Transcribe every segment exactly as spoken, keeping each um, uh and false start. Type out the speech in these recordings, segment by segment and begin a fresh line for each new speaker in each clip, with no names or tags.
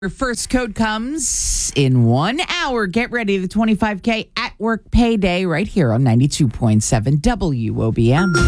Your first code comes in one hour. Get ready. The twenty-five K at work payday right here on ninety-two point seven W O B M.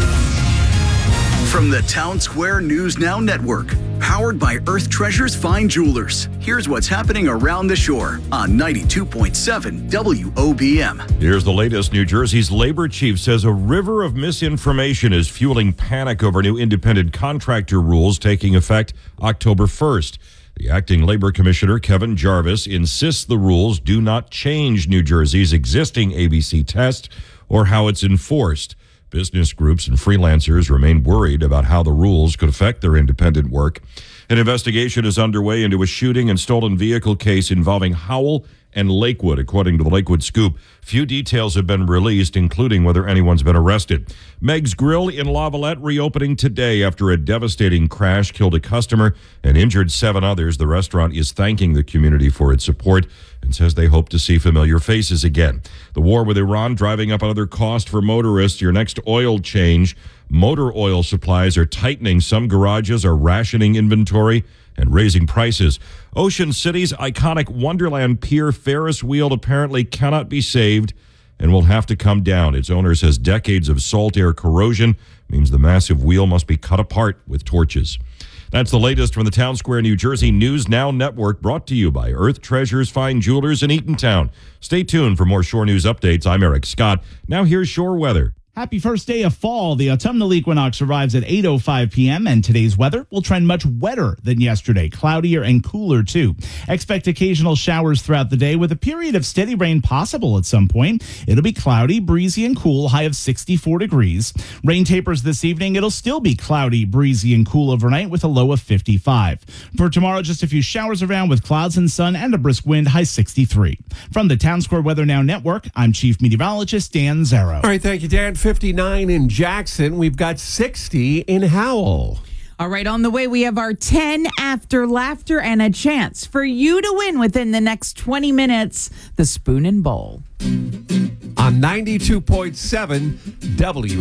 From the Town Square News Now Network, powered by Earth Treasures Fine Jewelers. Here's what's happening around the shore on ninety-two point seven W O B M.
Here's the latest. New Jersey's labor chief says a river of misinformation is fueling panic over new independent contractor rules taking effect October first. The acting labor commissioner, Kevin Jarvis, insists the rules do not change New Jersey's existing A B C test or how it's enforced. Business groups and freelancers remain worried about how the rules could affect their independent work. An investigation is underway into a shooting and stolen vehicle case involving Howell and Lakewood, according to the Lakewood Scoop. Few details have been released, including whether anyone's been arrested. Meg's Grill in Lavalette reopening today after a devastating crash killed a customer and injured seven others. The restaurant is thanking the community for its support and says they hope to see familiar faces again. The war with Iran driving up another cost for motorists. Your next oil change. Motor oil supplies are tightening. Some garages are rationing inventory and raising prices. Ocean City's iconic Wonderland Pier Ferris wheel apparently cannot be saved and will have to come down. Its owner says decades of salt air corrosion means the massive wheel must be cut apart with torches. That's the latest from the Town Square, New Jersey News Now Network, brought to you by Earth Treasures Fine Jewelers in Eatontown. Stay tuned for more Shore News updates. I'm Eric Scott. Now here's Shore weather.
Happy first day of fall. The autumnal equinox arrives at eight oh five p.m. and today's weather will trend much wetter than yesterday, cloudier and cooler too. Expect occasional showers throughout the day with a period of steady rain possible at some point. It'll be cloudy, breezy, and cool, high of sixty-four degrees. Rain tapers this evening. It'll still be cloudy, breezy, and cool overnight with a low of fifty-five. For tomorrow, just a few showers around with clouds and sun and a brisk wind, high sixty-three. From the Town Square Weather Now Network, I'm Chief Meteorologist Dan Zarrow.
All right, thank you, Dan. fifty-nine in Jackson. We've got sixty in Howell.
All right, on the way, we have our ten after laughter and a chance for you to win within the next twenty minutes, the Spoon and Bowl.
On ninety-two point seven W